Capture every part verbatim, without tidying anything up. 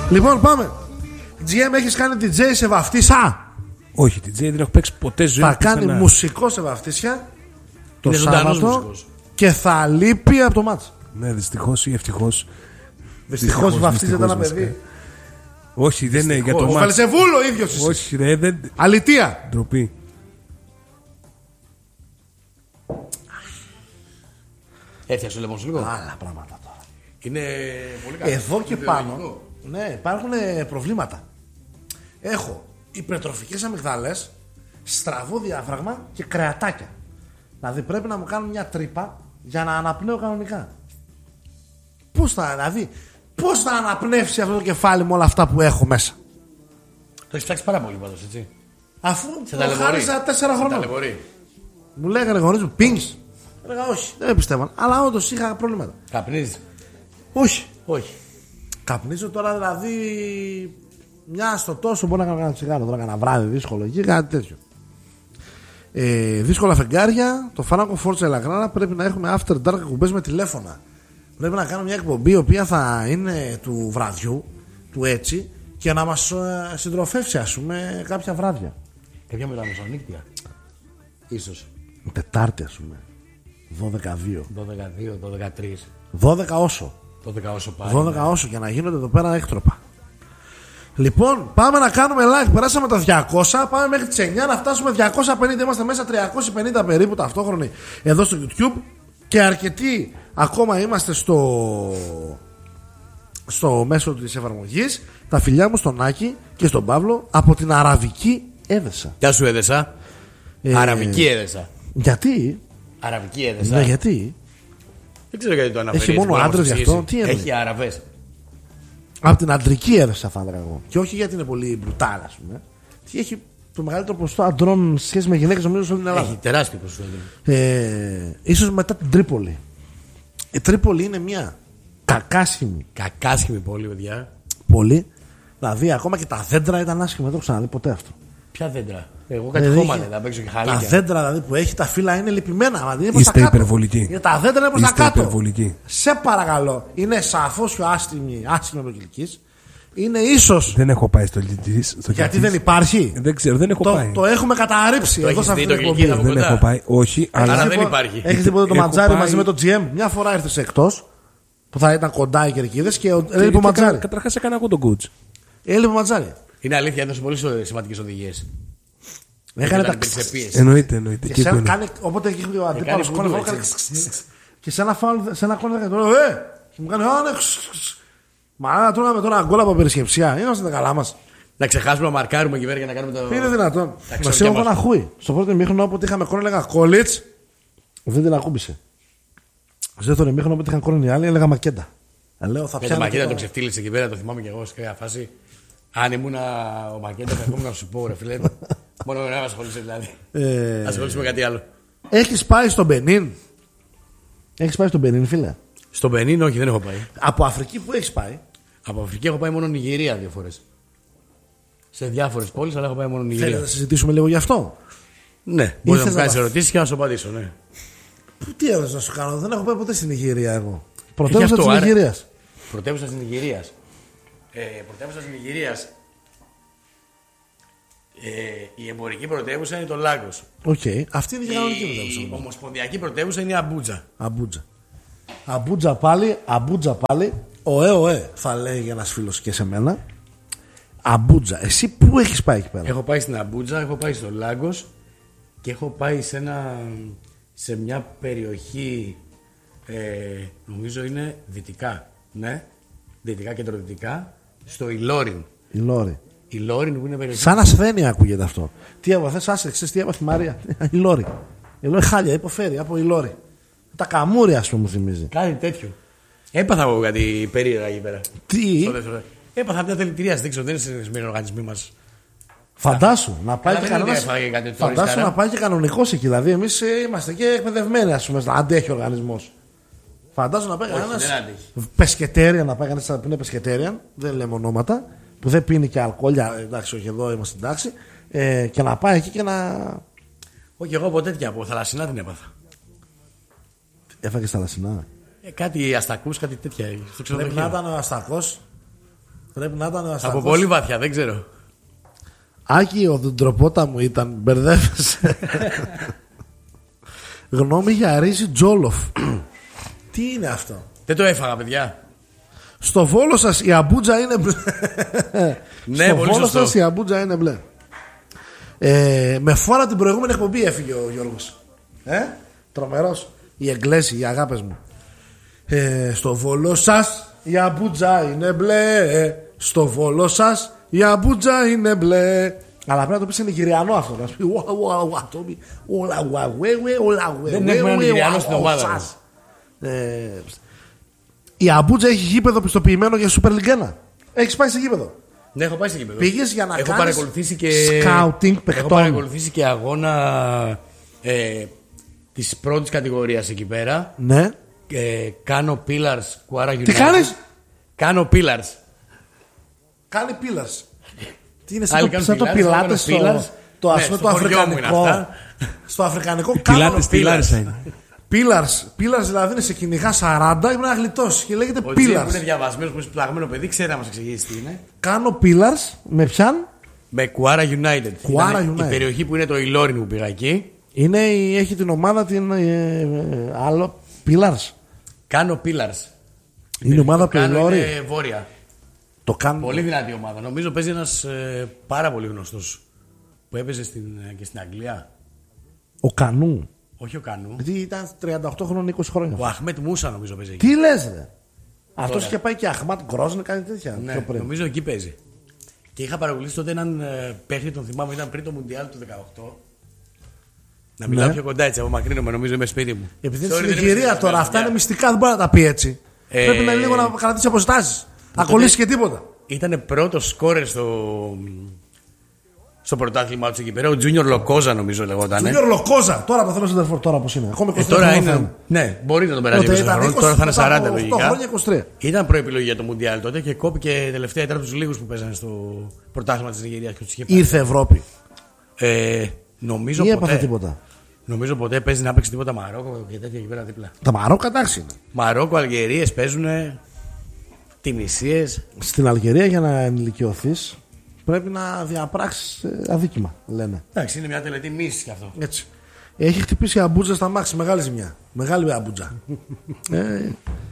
Λοιπόν, πάμε. τζι εμ, έχεις κάνει ντι τζέι σε βαφτίσα? Όχι, ντι τζέι δεν έχω παίξει ποτέ ζωή. Θα κάνει ξανά μουσικό σε βαφτίσια το είναι Σάββατο και θα λείπει από το μάτς. Ναι, δυστυχώς ή ευτυχώς. Δυστυχώς βαφτίζεται ένα παιδί. Όχι, δεν είναι για το μάτς. Βάλε βούλο ίδιος εσύ. Όχι, ρε, δεν. Αλητία. Ντροπή. Έφτιαξε ο λαιμό λίγο. Άλλα πράγματα τώρα. Είναι πολύ καλό. Εδώ και πάνω. Ναι, υπάρχουν προβλήματα. Έχω υπερτροφικές αμυγδάλες, στραβό διάφραγμα και κρεατάκια. Δηλαδή πρέπει να μου κάνουν μια τρύπα για να αναπνέω κανονικά. Πώς θα, δηλαδή, πώς θα αναπνεύσει αυτό το κεφάλι με όλα αυτά που έχω μέσα? Το έχεις ψάξει πάρα πολύ πάντως, έτσι. Αφού το χάρισα τέσσερα χρόνια. Μου λέγανε γονείς μου, πίνεις? Έλεγα όχι, δεν με πιστεύαν. Αλλά όντως είχα προβλήματα. Καπνίζεις? Όχι. Όχι. Καπνίζω τώρα δηλαδή μια στο τόσο μπορώ να κάνω ένα τσιγάρο. Τώρα κάνα βράδυ δύσκολο εκεί, κάτι τέτοιο. Ε, δύσκολα φεγγάρια. Το φάρμακο Φόρτσα Ελαγράνα πρέπει να έχουμε after dark εκπομπές με τηλέφωνα. Πρέπει να κάνουμε μια εκπομπή η οποία θα είναι του βραδιού, του έτσι, και να μας ε, συντροφεύσει, ας πούμε, κάποια βράδια. Κάποια μεταμεσονύκτια. Ίσως. Τετάρτη, ας πούμε. δώδεκα δύο. δώδεκα δύο, δώδεκα τρία. δώδεκα όσο. δώδεκα όσο πάει. δώδεκα όσο για να γίνονται εδώ πέρα έκτροπα. Λοιπόν, πάμε να κάνουμε like. Περάσαμε τα διακόσια. Πάμε μέχρι τις εννιά να φτάσουμε διακόσια πενήντα. Είμαστε μέσα τριακόσια πενήντα περίπου ταυτόχρονοι εδώ στο YouTube. Και αρκετοί ακόμα είμαστε στο, στο μέσο της εφαρμογής. Τα φιλιά μου στον Άκη και στον Παύλο από την Αραβική Έδεσα. Γεια σου, Έδεσα. Ε, Αραβική Έδεσα. Γιατί? Αραβική Έδεσα. Ναι, γιατί? Δεν ξέρω γιατί το αναφέρει. Έχει μόνο άντρες γι' αυτό. Τι έχει Αραβές. Από την αντρική Έδεσα θα έλεγα εγώ. Και όχι γιατί είναι πολύ μπρουτάλ, ας πούμε. Έχει το μεγαλύτερο ποσοστό αντρών σε σχέση με γυναίκες νομίζω σε όλη την Ελλάδα. Έχει τεράστιο ποσοστό. Ε, ίσως μετά την Τρίπολη. Η Τρίπολη είναι μια κακάσχημη. Κακάσχημη πόλη, παιδιά. Πόλη. Δηλαδή ακόμα και τα δέντρα ήταν άσχημα. Δεν το έχω ξαναδεί ποτέ αυτό. Ποια δέντρα? Εγώ κάτι δηλαδή, χώμα δεν θα παίξω και χαλίκια. Τα δέντρα δηλαδή που έχει τα φύλλα είναι λυπημένα. Δηλαδή είναι Είστε υπερβολικοί. Για τα δέντρα είναι προς τα Είστε κάτω. υπερβολικοί. Σε παρακαλώ. Είναι σαφώς πιο άσχημη από Κιλκής. Είναι ίσως. Δεν έχω πάει στο Κιλκής. Γιατί δεν υπάρχει. Δεν ξέρω, δεν έχω το, πάει. Το έχουμε καταρρύψει. Το εδώ σε αυτή την εκπομπή. Δεν έχω πάει, όχι. Αλλά, αλλά δεν υπάρχει. Έχεις δει ποτέ το Ματζάρι πάει... μαζί με το τζι εμ? Μια φορά ήρθε εκτός που θα ήταν κοντά οι κερκίδες και έλειπε ο Ματζάρι. Καταρχάς έκανα εγώ τον coach. Έλειπε ο Ματζάρι. Είναι αλήθεια, έδωσε πολύ σημαντικές οδηγίες. Έκανε τα εννοείται, εννοείται. Και σε κάνει, όποτε έχει ο αντίπαλος κόνη και σε ένα φάουλ, σε ένα κόνη θα κάνει ε! Και μου κάνει άνεξ. Μα τρώγαμε τώρα γκολ από περισκεψιά. Είμαστε τα καλά μας. Να ξεχάσουμε να μαρκάρουμε εκεί πέρα για να κάνουμε το. Είναι δυνατόν. Μας έχω ένα χούι. Στο πρώτο ημίχρονο όποτε είχαμε κόνη έλεγα Κόλιτς. Δεν την ακούμπησε. Στο δεύτερο ημίχρονο όποτε είχαν κόνη οι άλλοι έλεγα Μακέντα. Λέω θα πιάνω. Μακέντα το ξεφτύλισε εκεί πέρα, το θυμάμαι και εγώ σε κάποια φάση. Αν ήμουν ο Μακέντα θα έρχομαι να σου πω ρε φίλε. Μόνο να ασχολείσαι δηλαδή. Ε... Ασχολείσαι με κάτι άλλο. Έχεις πάει στον Μπενίν? Έχεις πάει στον Μπενίν, φίλε? Στον Μπενίν, όχι, δεν έχω πάει. Από Αφρική που έχεις πάει? Από Αφρική έχω πάει μόνο Νιγηρία δύο φορές. Σε διάφορες πόλεις, αλλά έχω πάει μόνο Νιγηρία. Θέλετε να συζητήσουμε λίγο γι' αυτό? Ναι, μπορείς να μου κάνεις ερωτήσεις και να σου απαντήσω, ναι. Πού τι έδωσε να σου κάνω, δεν έχω πάει ποτέ στην Νιγηρία εγώ. Πρωτεύουσα της Νιγηρίας. Πρωτεύουσα της Νιγηρίας. Ε, πρωτεύουσα της Νιγηρίας. Ε, η εμπορική πρωτεύουσα είναι το Λάγκος. Οκ. Okay. Αυτή είναι η κανονική πρωτεύουσα. Η ομοσπονδιακή πρωτεύουσα είναι η Αμπούτζα. Αμπούτζα. Αμπούτζα πάλι, Αμπούτζα πάλι. Ωε, ωε, θα λέει ένας φίλος και σε μένα. Αμπούτζα. Εσύ πού έχεις πάει εκεί πέρα? Έχω πάει στην Αμπούτζα, έχω πάει στο Λάγκος και έχω πάει σε, ένα, σε μια περιοχή. Ε, νομίζω είναι δυτικά. Ναι, δυτικά, κεντροδυτικά. Στο Ιλόριν. Ιλόρι. Η Λόριν που είναι περιοχή. Σαν ασθένεια ακούγεται αυτό. Τι έβαθε, άσε, ξέρει τι έβαθε η Μαρία? Η Λόρι. Η Λόρι χάλια, υποφέρει από η Λόρι. Τα καμούρια, α πούμε, μου θυμίζει. Κάτι τέτοιο. Έπαθα εγώ κάτι περίεργα εκεί πέρα. Τι? Έπαθα μια δηλητηρίαση, δεν ξέρω, δεν είναι συνηθισμένοι οι οργανισμοί μα. Φαντάσου να πάει και κανένας... Φαντάσου να πάει και κανονικό εκεί. Δηλαδή, εμεί είμαστε και εκπαιδευμένοι, α πούμε, να αντέχει ο οργανισμό. Φαντάσου να πάει κανένα. Πεσκετέρια να πάει κανένα που είναι πεσκετέρια, δεν λέμε ονόματα. Που δεν πίνει και αλκοόλια, εντάξει, όχι εδώ είμαστε εντάξει, ε, και να πάει εκεί και να. Όχι, εγώ από τέτοια, από θαλασσινά την έπαθα. Έφαγε θαλασσινά. Ε, κάτι αστακούς, κάτι τέτοια. Πρέπει να ήταν ο αστακός Πρέπει να ήταν ο Αστακός. Από πολύ βαθιά, δεν ξέρω. Άκη, ο Ντροπότα μου ήταν. Μπερδεύεσαι. Γνώμη για ρύζι Τζόλοφ. Τι είναι αυτό? Δεν το έφαγα, παιδιά. Στο Βόλο σας η αμπούτζα είναι μπλε. Ναι, Στο πολύ Βόλο σωστό. σας η αμπούτζα είναι μπλε. Ε, με φόρα την προηγούμενη εκπομπή έφυγε ο Γιώργος. Ε, τρομερός. Οι εγγλέζοι, οι αγάπες μου. Ε, στο Βόλο σας η αμπούτζα είναι μπλε. Στο Βόλο σας η αμπούτζα είναι μπλε. Αλλά πρέπει να το πεις νιγηριανό αυτό. Να σου πει Δεν έχουμε έναν νιγηριανό στην ομάδα μας. ε, η Αμπούτζα έχει γήπεδο πιστοποιημένο για Super League ένα. Έχεις πάει σε γήπεδο? Ναι, έχω πάει σε γήπεδο. Πήγες για να έχω κάνεις παρακολουθήσει και... scouting παιχτών. Έχω παρακολουθήσει και αγώνα ε, της πρώτης κατηγορίας εκεί πέρα. Ναι. Ε, κάνω Pillars Κουάρα United. Τι κάνεις? Κάνω Pillars. Κάνει Pillars. Τι είναι Άλλοι σαν το, κάνουν σαν το Pillars, Πιλάτες εγώ κάνω στο, Pillars. το, ας Ναι, πούμε, στο το χωριό μου είναι αφρικανικό. αυτά. Στο αφρικανικό κάνω Πιλάτες, πιλάρες είναι. Pillars. Pillars δηλαδή είναι σε κυνηγά σαράντα ή πρέπει να γλιτώσει και λέγεται Ο Τζίμ που είναι Pillars. διαβασμένος, που είναι πλαγμένο παιδί, ξέρει να μας εξηγήσει τι είναι. Κάνω Pillars με ποιαν? Με Κουάρα United. Κουάρα Ήταν United. Η περιοχή που είναι το Ηλόριν που πήγα εκεί. Είναι, έχει την ομάδα την ε, ε, άλλο Pillars. Κάνω Pillars. Είναι η ομάδα του Κάνω Ηλόρι. είναι βόρεια. Το κάνουν. Πολύ δυνατή ομάδα. Νομίζω παίζει ένας ε, πάρα πολύ γνωστός που έπαιζε στην, ε, και στην Αγγλία. Ο Κανού. Όχι ο Κανού. Γιατί ήταν τριάντα οκτώ χρόνια, είκοσι χρόνια. Ο Αχμέτ Μούσα νομίζω παίζει εκεί. Τι λες ρε? Αυτός είχε πάει και Αχμάτ Γκρός να κάνει τέτοια. Ναι, πιο πριν. νομίζω εκεί παίζει. Και είχα παρακολουθήσει τότε έναν ε, παίχτη, τον θυμάμαι, ήταν πριν το Μουντιάλ του δεκαοκτώ. Να μιλάω Ναι. πιο κοντά έτσι, απομακρύνομαι, νομίζω είμαι σπίτι μου. Επειδή Sorry, είναι στην δεν είμαι Νιγηρία στην τώρα, Ελλάδα, αυτά είναι παιδιά. μυστικά, δεν μπορεί να τα πει έτσι. Ε, Πρέπει να είναι λίγο να κρατήσει αποστάσεις. Να κολλήσει και τίποτα. Ήταν πρώτο σκόρερ στο, στο πρωτάθλημα του εκεί πέρα. Ο Τζούνιορ Λοκόζα νομίζω λεγόταν. Τζούνιορ Λοκόζα, τώρα το θέλω στον τώρα πώ είναι. Ακόμα Ε, είκοσι τρία τώρα χρόνια θα είναι. Ναι, μπορεί να τον περάσει Τότε είκοσι ήταν χρόνια. είκοσι, Τώρα θα είναι μετά σαράντα από οκτώ λογικά. χρόνια, είκοσι τρία. Ήταν προεπιλογή για το Μουντιάλ τότε και κόπηκε τελευταία. Ήταν από του λίγου που παίζανε στο πρωτάθλημα τη Νιγηρία και του είχε πάρει. Ήρθε Ευρώπη. Ε, νομίζω Ή έπαθε ποτέ. τίποτα. Νομίζω ποτέ παίζει να παίξει τίποτα Μαρόκο και τέτοια εκεί πέρα δίπλα. Τα Μαρόκα εντάξει είναι. Μαρόκο, Αλγερίε παίζουν. Τινησίε. Στην Αλγερία για να ενηλικιωθεί πρέπει να διαπράξει αδίκημα, λένε. Εντάξει, είναι μια τελετή μίση κι αυτό. Έτσι. Έχει χτυπήσει αμπούτζα στα μάξι, μεγάλη ζημιά. Μεγάλη αμπούτζα. ε,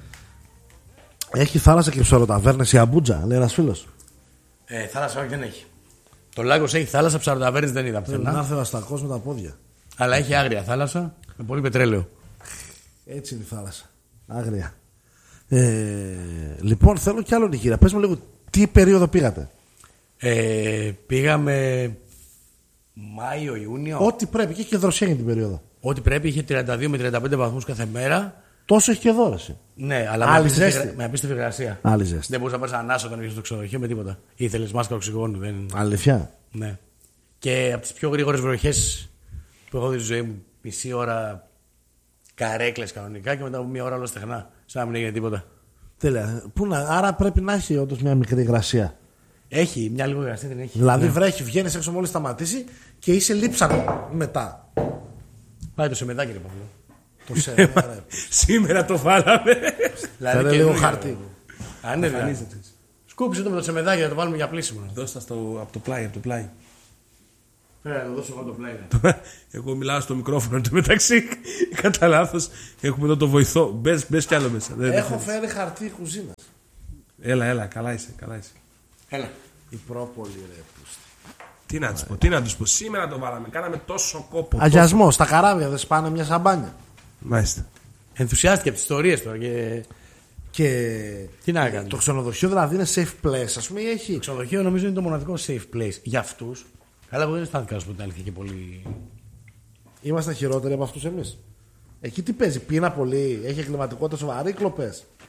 έχει θάλασσα και ψωροταβέρνες η αμπούτζα, λέει ένα φίλο. Ε, θάλασσα όχι δεν έχει. Το Λάγκο έχει θάλασσα, ψαροταβέρνες δεν είδα Πρέπει να πουθενά. έρθει ο αστακός με τα πόδια. Αλλά έχει άγρια θάλασσα με πολύ πετρέλαιο. Έτσι είναι η θάλασσα. Άγρια. Ε, λοιπόν, θέλω κι άλλο Νιγηρία. Πες μου λίγο, τι περίοδο πήγατε? Ε, πήγαμε Μάιο, Ιούνιο. Ό,τι πρέπει, και έχει και δροσιά για την περίοδο. Ό,τι πρέπει, είχε τριάντα δύο με τριάντα πέντε βαθμούς κάθε μέρα. Τόσο έχει και δόρεση. Ναι, αλλά με Άλλη απίστευτη, ζέστη. γρα- με απίστευτη υγρασία. Άλλη ζέστη. Δεν μπορούσα να πάρει ανάσα όταν ήρθε στο ξενοδοχείο με τίποτα. Ήθελε μάσκα οξυγόνου. Δεν... Αλήθεια. Ναι. Και από τι πιο γρήγορε βροχέ που έχω δει στη ζωή μου, μισή ώρα καρέκλε κανονικά και μετά από μία ώρα όλα στεγνά. Σαν να μην έγινε τίποτα. Τέλεια. Πού να, άρα πρέπει να έχει όντως μια μικρή υγρασία. Έχει, μια λίγο υγρασία δεν έχει. Δηλαδή Ναι. βρέχει, βγαίνει έξω μόλι σταματήσει και είσαι λείψανο μετά. Πάει το σεμεδάκι, ρε Παύλο. Το σερβέρε. Σήμερα το βάλαμε. Δηλαδή Φέρε λίγο καινούριο. χαρτί. Αν είναι δηλαδή. Σκούπισε το με το σεμεδάκι να το βάλουμε για πλήσιμο. Δώστα στο, από το πλάι, από το πλάι. Πρέπει να το δώσω εγώ το πλάι. Εγώ μιλάω στο μικρόφωνο του μεταξύ. Κατά λάθο. Έχουμε εδώ το βοηθό. Μπε κι άλλο μέσα. Δεν- Έχω δεν- φέρει χαρτί κουζίνα. Έλα, έλα, καλά είσαι. Καλά είσαι. Έλα. Η πρόπολη ρε. πούστη. Τι να του πω, τι να του πω. Σήμερα το βάλαμε. Κάναμε τόσο κόπο. Αγιασμό, στα καράβια δεν σπάνε μια σαμπάνια. τόσο- Μάλιστα. Ενθουσιάστηκε από τι ιστορίε τώρα και. Και Τι να κάνει. το ξενοδοχείο δηλαδή είναι safe place, α πούμε, ή έχει. Το ξενοδοχείο νομίζω είναι το μοναδικό safe place για αυτού. Αλλά εγώ δεν αισθάνθηκα να σου πω την αλήθεια και πολύ. Είμαστε χειρότεροι από αυτού εμεί. Εκεί τι παίζει, πείνα πολύ, έχει εγκληματικότητα σοβαρή, κλοπέ.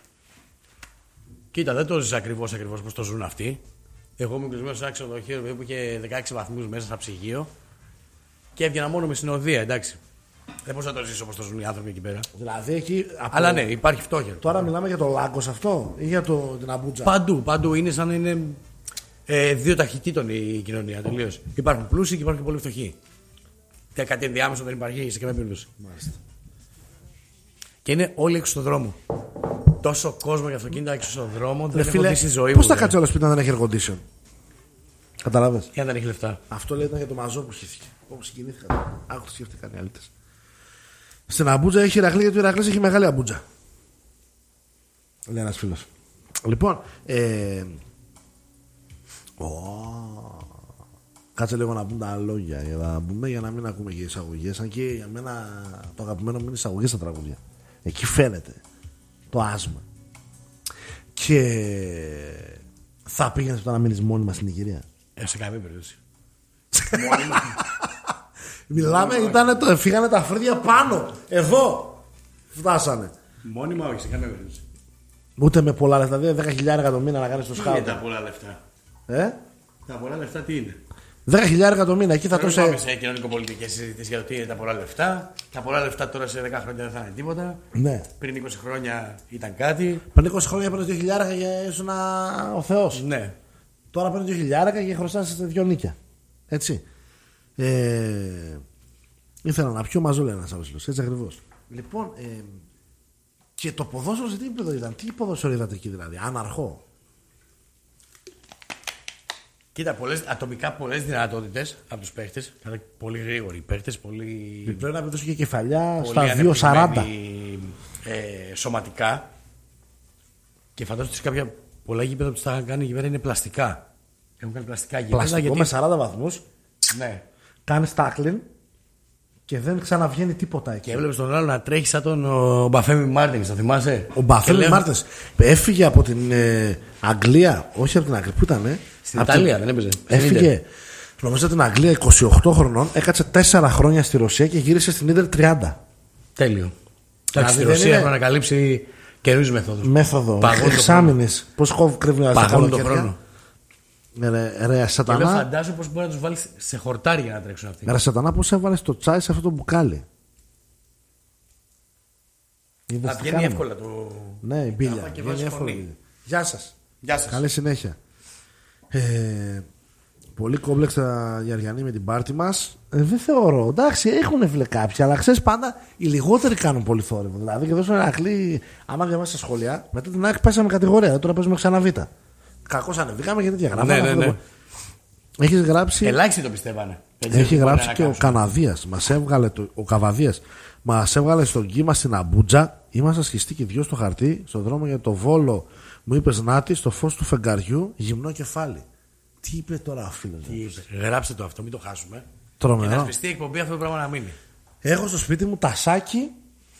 Κοίτα, δεν το ζει ακριβώ ακριβώς πώ το ζουν αυτοί. Εγώ ήμουν κλεισμένο σε ένα ξενοδοχείο που είχε δεκαέξι βαθμού μέσα στα ψυγείο και έβγαινα μόνο με συνοδεία, εντάξει. Δεν μπορούσα να το ζήσω όπω το ζουν οι άνθρωποι εκεί πέρα. Δηλαδή εκεί. Από... Αλλά ναι, υπάρχει φτώχεια. Τώρα μιλάμε για το Λάγκο αυτό ή για το, την Αμπούτζα. Παντού, παντού είναι σαν να είναι ε, δύο ταχυτήτων η κοινωνία τελείω. Υπάρχουν πλούσιοι και υπάρχουν και πολύ φτωχοί. Και κάτι ενδιάμεσο δεν υπάρχει σε καμία περίπτωση. Μάλιστα. Και είναι όλοι έξω στον δρόμο. Τόσο κόσμο για αυτοκίνητα έξω στον δρόμο. Δεν φίλε, έχω δει στη ζωή πώς μου. θα κάτσει όλο σπίτι αν δεν έχει air condition. Καταλάβες. Και αν δεν έχει λεφτά. Αυτό λέει ήταν για το μαζό που χύθηκε. Όπως συγκινήθηκα. Άκου το σκέφτηκαν οι αλήτες. Στην Αμπούτζα έχει Ηρακλή, γιατί ο Ηρακλής έχει μεγάλη Αμπούτζα. Λέει ένας φίλος. Λοιπόν, ε... Oh. Κάτσε λίγο να πούμε τα λόγια για να, πούμε, για να μην ακούμε και εισαγωγές. Αν και για μένα το αγαπημένο μου είναι εισαγωγές στα τραγούδια. Εκεί φαίνεται το άσμα. Και θα πήγαινες τώρα να μείνεις μόνιμα στην Νιγηρία. Ε, σε καμία περίπτωση. Μιλάμε, ήτανε το, φύγανε τα φρύδια πάνω. Εδώ φτάσανε. Μόνιμα όχι, σε καμία περίπτωση. Ούτε με πολλά λεφτά. Δηλαδή δέκα χιλιάδες το μήνα να κάνεις το Τι σκάουτ. είναι τα πολλά λεφτά. Ε? Τα πολλά λεφτά τι είναι. δέκα χιλιάδες το μήνα. Εκεί θα Δεν το πάμε σε κοινωνικο-πολιτικές συζητήσεις για το τι είναι τα πολλά λεφτά. Τα πολλά λεφτά τώρα σε δέκα χρόνια δεν θα είναι τίποτα. Ναι. Πριν είκοσι χρόνια ήταν κάτι. Πριν είκοσι χρόνια παίρνει δύο χιλιάδες και ήσουν ο Θεός. Ναι. Τώρα παίρνει δύο χιλιάδες και χρωστάς δύο νίκια. Έτσι. Ε, ήθελα να πιω μαζό, λέει ένας άλλος. Έτσι ακριβώς. Λοιπόν, ε, και το ποδόσφαιρο σε τι επίπεδο ήταν. Τι ποδόσφαιρο είδατε εκεί δηλαδή. Αναρχό. Κοίτα, πολλές, ατομικά πολλές δυνατότητες από τους παίχτες. Πολύ γρήγοροι παίχτες, πολύ. Πρέπει να πετώσει και κεφαλιά πολύ στα δύο σαράντα. Ε, σωματικά. Και φαντάζομαι ότι σε κάποια πολλά γήπεδα που τα είχαν κάνει γήπεδα είναι πλαστικά. Έχουν κάνει πλαστικά γήπεδα. Πλαστικό γιατί... με σαράντα βαθμούς. Ναι. Κάνει τάκλιν και δεν ξαναβγαίνει τίποτα εκεί. Και έβλεπε τον άλλο να τρέχει σαν τον ο Μπαφέμι Μάρτιν, το θυμάσαι. Ο Μπαφέμι λέω... Μάρτιν έφυγε από την ε, Αγγλία, όχι από την Αγγλία, πού ήταν. Στην Ιταλία την... δεν έπαιζε. Έφυγε, νομίζω την Αγγλία είκοσι οκτώ χρονών, έκατσε τέσσερα χρόνια στη Ρωσία και γύρισε στην Ίντερ τριάντα. Τέλειο. Εντάξει, στη Ρωσία έχουν ανακαλύψει καινούριου μεθόδου. Μέθοδο. Εξάμηνε. Πώ κρύβουν τα χρόνο. Ρε, ρε σατανά. Και λέω, φαντάζομαι πως μπορεί να τους βάλεις σε χορτάρι για να τρέξουν αυτοί. Ρε σατανά, πώς έβαλες το τσάι σε αυτό το μπουκάλι. Θα βγαίνει εύκολα το. Ναι, η μπίλια. Βγαίνει εύκολα. Γεια σας. Γεια σας. Καλή συνέχεια. Ε, πολύ κόμπλεξ τα Γιαριανοί με την πάρτη μας. Ε, δεν θεωρώ. Εντάξει, έχουν φίλε κάποιοι, αλλά ξέρεις πάντα οι λιγότεροι κάνουν πολύ θόρυβο. Δηλαδή και εδώ στον Ηρακλή, άμα διαβάσεις τα σχόλια, μετά την ΑΕΚ πέσαμε κατηγορία. Τώρα παίζουμε ξανά Β. Κακώς ανεβήκαμε και τέτοια γράφαμε. Ναι, ναι, ναι. Έχεις γράψει. Ελάχιστοι το πιστεύανε. Έχει γράψει και ο Καναδίας. Μας έβγαλε το, ο Καβαδίας. Μας έβγαλε στον κύμα στην Αμπούτζα. Είμαστε σχιστοί και δυο στο χαρτί. Στον δρόμο για το Βόλο μου είπες Νάτι, στο φως του φεγγαριού, γυμνό κεφάλι. Τι είπε τώρα ο φίλος. Γράψτε το αυτό, μην το χάσουμε. Τρομερό. Και να σβηστεί η εκπομπή αυτό το πράγμα να μείνει. Έχω στο σπίτι μου τασάκι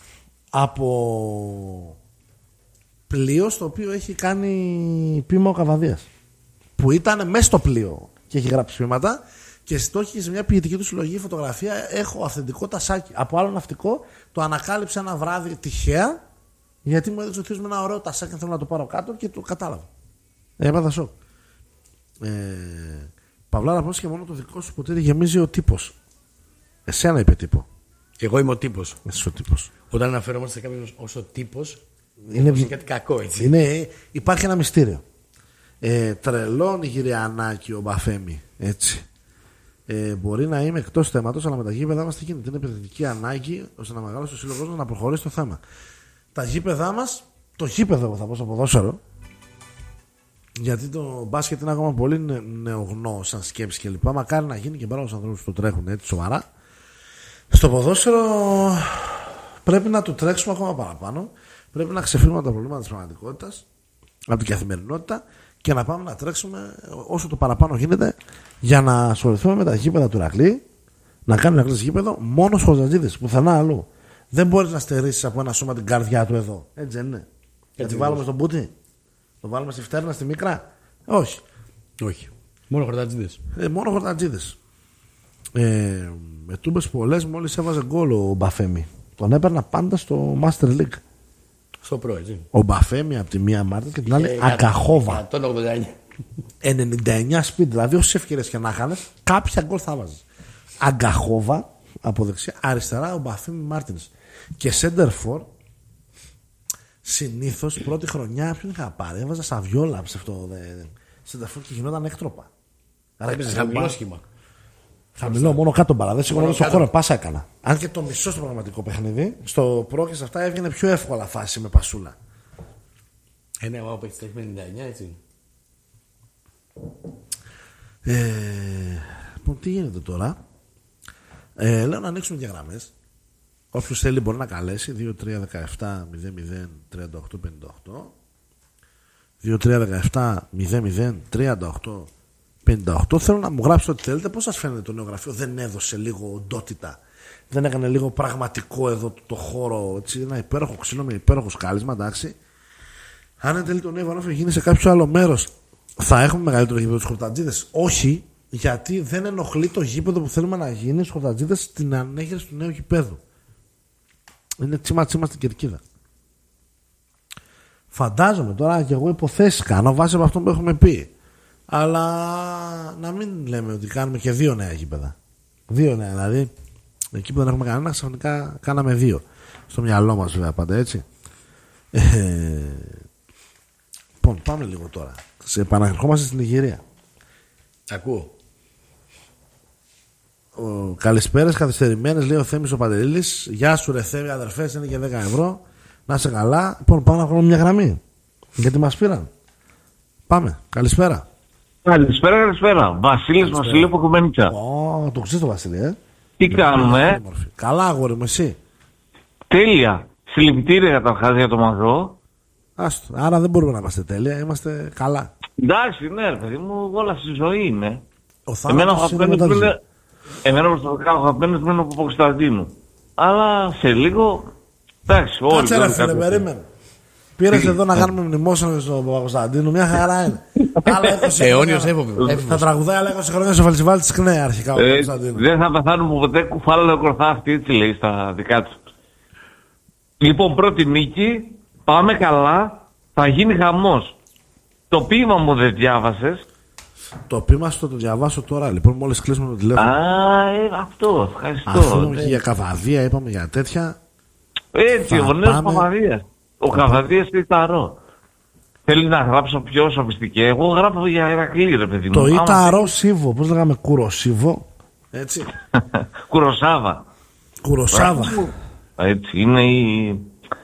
από πλοίο στο οποίο έχει κάνει πείμα ο Καβαδίας. Που ήταν μέσα στο πλοίο και έχει γράψει πείματα. Και στο έχει σε μια ποιητική του συλλογή φωτογραφία. Έχω αυθεντικό τασάκι. Από άλλο ναυτικό το ανακάλυψε ένα βράδυ τυχαία. Γιατί μου έδειξε ο θείος με ένα ωραίο τασάκι και θέλω να το πάρω κάτω και το κατάλαβα. Έπαθα σοκ. Ε, Παυλάρα, πώς και μόνο το δικό σου ποτήρι γεμίζει ο τύπος. Εσένα είπε τύπο. Εγώ είμαι ο τύπος. Εσύ ο τύπος. Όταν αναφερόμαστε σε κάποιον ως ο τύπος, είναι, είναι κάτι κακό έτσι. Είναι, υπάρχει ένα μυστήριο. Ε, τρελό Νιγηριανάκι ο Μπαφέμι. Έτσι. Ε, μπορεί να είμαι εκτός θέματος, αλλά με τα γήπεδά μας τι γίνεται. Είναι επιθετική ανάγκη ώστε να μεγαλώσει ο σύλλογος μας να προχωρήσει το θέμα. Τα γήπεδά μας, το γήπεδο θα πω στο ποδόσφαιρο, γιατί το μπάσκετ είναι ακόμα πολύ νεογνώ σαν σκέψη κλπ. Μακάρι να γίνει και πάρα τους ανθρώπους που το τρέχουν έτσι σοβαρά. Στο ποδόσφαιρο πρέπει να το τρέξουμε ακόμα παραπάνω. Πρέπει να ξεφύγουμε τα προβλήματα της πραγματικότητας, από την καθημερινότητα και να πάμε να τρέξουμε όσο το παραπάνω γίνεται για να ασχοληθούμε με τα γήπεδα του Ηρακλή, να κάνουμε Ηρακλής γήπεδο μόνο χωζατζίδες, πουθενά αλλού. Δεν μπορείς να στερήσεις από ένα σώμα την καρδιά του εδώ. Έτσι δεν είναι. Γιατί βάλουμε στον Πούτι. Το βάλουμε στη φτέρνα, στη μικρά. Όχι. Όχι. Μόνο χορτατζίδες. Ε, μόνο χορτατζίδες. Ε, με τούμπες πολλές μόλις έβαζε γκολ ο Μπαφέμι. Τον έπαιρνα πάντα στο Master League. Στο προ, έτσι. Ο Μπαφέμι από τη μία Μάρτιν και την άλλη ε, Αγκαχόβα. εκατόν ογδόντα εννιά. ενενήντα εννιά σπίτι. Δηλαδή όσες ευκαιρίες και να είχαν, κάποια γκολ θα βάζει. Αγκαχόβα από δεξιά. Αριστερά ο Μπαφέμι Μάρτιν. Και Σέντερφορ. Συνήθως πρώτη χρονιά ποιον είχα πάρει. Έβαζα Σαβιόλα σε αυτό. Σέντερφορ και γινόταν έκτροπα. Έπαιζε χαμηλό σχήμα. Χαμηλό, μόνο κάτω μπαλά. Δεν σηκώνω στον χώρο, πάσα έκανα. Αν και το μισό στο πραγματικό παιχνίδι, στο προ και σε αυτά έβγαινε πιο εύκολα φάση με πασούλα. Ε, ναι, εγώ παίξα πενήντα εννιά, έτσι. Ε, λοιπόν, τι γίνεται τώρα. Ε, λέω να ανοίξουμε διαγραμμές. Όποιος θέλει μπορεί να καλέσει δύο τρία δεκαεπτά μηδέν μηδέν τριάντα οκτώ πενήντα οκτώ δύο τρία δεκαεπτά μηδέν μηδέν τριάντα οκτώ πενήντα οκτώ. Θέλω να μου γράψετε ό,τι θέλετε. Πώς σας φαίνεται το νέο γραφείο? Δεν έδωσε λίγο οντότητα? Δεν έκανε λίγο πραγματικό εδώ το χώρο? Έτσι, ένα υπέροχο ξύλο με υπέροχο σκάλισμα, εντάξει. Αν εν τέλει το νέο Ιβανόφιο γίνει σε κάποιο άλλο μέρος, θα έχουμε μεγαλύτερο γήπεδο τους Χορτατζίδες? Όχι, γιατί δεν ενοχλεί το γήπεδο που θέλουμε να γίνει στους Χορτατζίδες στην ανέγερση του νέου γήπεδου. Είναι τσίμα τσίμα στην κερκίδα. Φαντάζομαι τώρα και εγώ υποθέσεις κάνω βάσει από αυτό που έχουμε πει. Αλλά να μην λέμε ότι κάνουμε και δύο νέα γήπεδα. Δύο νέα, δηλαδή εκεί που δεν έχουμε κανένα, ξαφνικά κάναμε δύο. Στο μυαλό μας βέβαια πάντα, έτσι. Ε, λοιπόν, πάμε λίγο τώρα. Σε επαναρχόμαστε στην Ιγυρία. Ακούω. Ο, καλησπέρες καθυστερημένες, λέει ο Θέμης ο Παντελήλης. Γεια σου ρε Θέμη, αδερφές, είναι και δέκα ευρώ. Να είσαι καλά. Λοιπόν, πάμε να κάνουμε μια γραμμή. Γιατί μας πήραν. Πάμε, καλησπέρα. Καλησπέρα, καλησπέρα. Βασίλης Βασίλη από Κομμενίτσα. Ω, το ξέρεις το Βασίλη, ε. Τι κάνουμε? Καλά, αγόρι μου, εσύ? Τέλεια. Συλληπιτήρια καταρχάς για το μαζό. Άστο, άρα δεν μπορούμε να είμαστε τέλεια, είμαστε καλά. Εντάξει, ναι, ρε παιδί μου, όλα στη ζωή είναι. Ο Εμένα ο θάνατος είναι αγαπημένος μετά τη μου ζωή. είναι. Εμένα προσωπικά ο αγαπημένος μου είναι ο Παπακοσταντίνου. Αλλά σε λίγο. Εντάξει, όλοι. Κάτσε ρε όλοι φίλε, κάτι- περίμενε. Πήρες εδώ να κάνουμε μνημόσυνο στον Παπακοσταντίνου, μια χαρά είναι. Άλλα είκοσι Αιώνιος χρόνια- έφοβος. Θα τραγουδάει άλλα είκοσι χρόνια στο φαλτσιβάλ της ΚΝΕ αρχικά ο Ε, Παπακοσταντίνου. δεν θα πεθάνουμε ποτέ κουφάλαιο κροθάφτη, έτσι λέει στα δικά του. Λοιπόν, πρώτη νίκη. Πάμε καλά. Θα γίνει χαμός. Το ποίημα μου δεν διάβασες. Το πείμα στο το διαβάσω τώρα, λοιπόν, μόλις κλείσουμε το τηλέφωνο. Α, ε, αυτό, ευχαριστώ. Αφού είπαμε Ναι. και για καβαδία, είπαμε για τέτοια. Έτσι, Θα ο νέος πάμε- Καβαδίας. Ο Καβαδίας Ιταρό. Θέλει να γράψω πιο σοφιστική. Εγώ γράφω για Ηρακλή, ρε παιδί μου. Το Άμα- Ιταρό Σίβο, πώς λέγαμε, Κουροσίβο. Έτσι. Κουροσάβα. Κουροσάβα. Έτσι, είναι η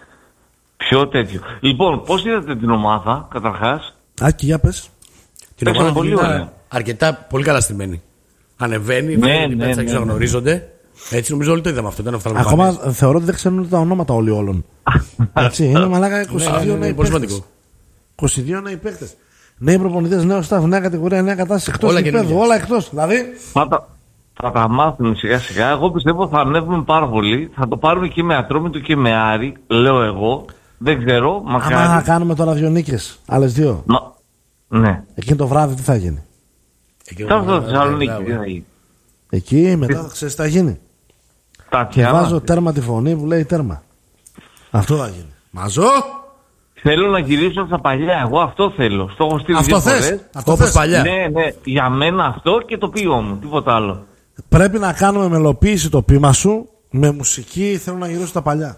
πιο τέτοιο. Λοιπόν, πώς είδατε την ομάδα, καταρχάς? Άκη, για πες. Την Παίξαμε ομάδα πολύ είναι ωραία. αρκετά πολύ καλά στημένη. Ανεβαίνει, Ναι, βγαίνει, ναι, πέτσα ναι, και ναι. γνωρίζονται. Έτσι νομίζω όλοι το είδαμε αυτό. Ήταν Ακόμα οφθαλμοφανές. θεωρώ ότι δεν ξέρουν τα ονόματα όλοι όλων. Έτσι, είναι μαλάκα είκοσι δύο Ναι, ναι, νέοι ναι, πολύ παίκτες. σημαντικό. είκοσι δύο νέοι παίκτες. Νέοι προπονητές, νέο staff, νέα κατηγορία, νέα κατάσταση. Εκτός Όλα γηπέδου, καινούργια. όλα εκτός. Δηλαδή, Θα τα, θα τα μάθουν σιγά σιγά. Εγώ πιστεύω θα ανέβουμε πάρα πολύ. Θα το πάρουμε και με Ατρόμητο και με Άρη, λέω εγώ. Δεν ξέρω, άμα μακάρι. κάνουμε τώρα δύο νίκες, άλλες δύο, Μα... Ναι. εκείνο το βράδυ τι θα γίνει? Εκεί Θα ο- έρθω στη Θεσσαλονίκη, μπράβο. τι θα γίνει. Εκεί μετά θα ξέρεις τι θα γίνει. Τα Και βάζω πιάνω. τέρμα τη φωνή που λέει τέρμα. Αυτό θα γίνει. Μαζό! Θέλω να γυρίσω στα παλιά. Εγώ αυτό θέλω. Στο έχω στείλει Αυτό δύο θες. φορές. Αυτό Όπως θες. παλιά. Ναι, ναι. Για μένα αυτό και το ποίημα μου. Τίποτα άλλο. Πρέπει να κάνουμε μελοποίηση το πείμα σου με μουσική. Θέλω να γυρίσω στα παλιά.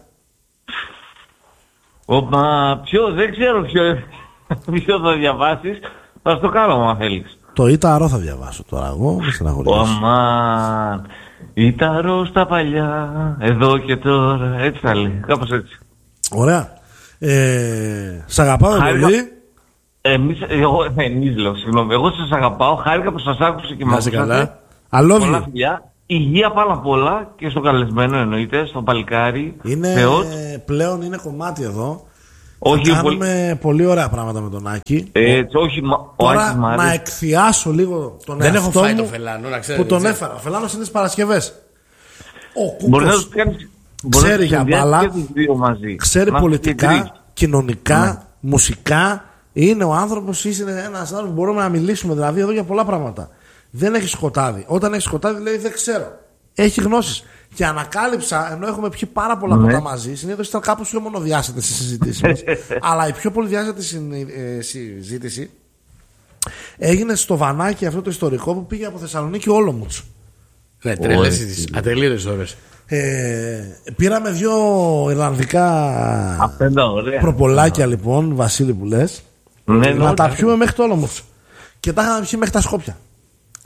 Οπα, ποιο, δεν ξέρω ποιο, ποιο θα διαβάσεις. Θα στο κάνω, αν θέλεις. Το Ιταρό θα διαβάσω τώρα εγώ. Μη στεναχωρήσεις. Ωμαν, Ιταρό στα παλιά, εδώ και τώρα. Έτσι θα λέει, κάπως έτσι. Ωραία. Ε, σ' αγαπάω Χάρηκα. πολύ. Εμείς, εγώ, εμείς λέω, συγγνώμη, εγώ σας αγαπάω, χάρηκα που σας άκουσα και Να μας είσαι ακούσατε. καλά. I love Πολλά you. φιλιά, υγεία πάνω απ' όλα και στο καλεσμένο εννοείται, στο παλικάρι. Είναι, Θεός. πλέον είναι κομμάτι εδώ. Όχι, θα πολύ- κάνουμε πολύ ωραία πράγματα με τον Άκη. Έτσι, όχι, μα- ο Τώρα Άκης μ' να αρέσει. εκθιάσω λίγο τον Δεν έχω εαυτό φάει μου το φελάνο, να ξέρετε. που τον έτσι. έφερα. Ο Φελάνος είναι τις Παρασκευές. Ο Μπορεί να Κούκος τους κάνεις, μπορεί να ξέρει τους για συνδυάσεις μπάλα, και τους δύο μαζί. ξέρει Να είστε και πολιτικά, τρεις. κοινωνικά, Ναι. μουσικά. Είναι ο άνθρωπος, είναι ένας άνθρωπος που μπορούμε να μιλήσουμε δηλαδή εδώ για πολλά πράγματα. Δεν έχει σκοτάδι. Όταν έχει σκοτάδι λέει δεν ξέρω. Έχει γνώσεις. Και ανακάλυψα, ενώ έχουμε πιει πάρα πολλά Ναι. ποτά μαζί, συνήθως ήταν κάπως πιο μονοδιάστατες οι συζητήσεις μας. Αλλά η πιο πολυδιάστατη συνη- ε, συζήτηση έγινε στο βανάκι αυτό το ιστορικό που πήγε από Θεσσαλονίκη Όλομουτς. Ναι, τρελές τις ατελείωτες ώρες. Ε, πήραμε δύο Ιρλανδικά Αυτά είναι ωραία. προπολάκια λοιπόν, Βασίλη που λες, Ναι, να ναι, τα ναι. πιούμε μέχρι το Όλομουτς. Και τα είχαμε πιει μέχρι τα Σκόπια.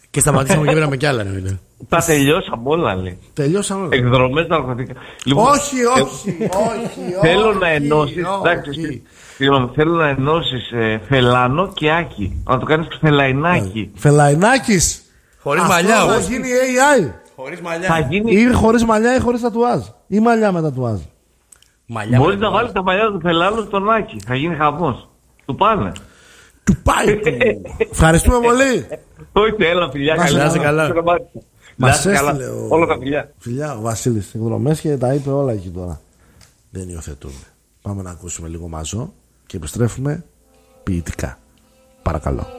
Και σταματήσαμε και πήραμε κι άλλα. Ναι, τα τελειώσαμε όλα, λέει. Τελειώσαμε όλα. Εκδρομές ναρκωτικά. Λοιπόν, Όχι, όχι, όχι. θέλω όχι, να ενώσεις, εντάξει, συγγνώμη, θέλω να ενώσεις ε, Φελάνο και Άκη. Να το κάνεις Φελαϊνάκι. Φελαϊνάκης. χωρίς μαλλιά, θα όχι. γίνει έι άι. Χωρίς Θα μαλλιά. γίνει. Ή χωρίς μαλλιά ή χωρίς τατουάζ. Ή μαλλιά με τατουάζ. Μαλλιά Μπορείς με να το βάλεις τα παλιά του Φελάνου στον Άκη. Θα γίνει χαμός. Του πάνε. Του πάει του. Ευχαριστούμε πολύ. Όχι, έλα φιλιά. Να σε καλά. καλά. Μας Να είσαι καλά. έστειλε ο- Όλα τα φιλιά. Φιλιά, ο Βασίλης εκδρομές και τα είπε όλα εκεί τώρα. Δεν υιοθετούμε. Πάμε να ακούσουμε λίγο μαζό και επιστρέφουμε ποιητικά. Παρακαλώ.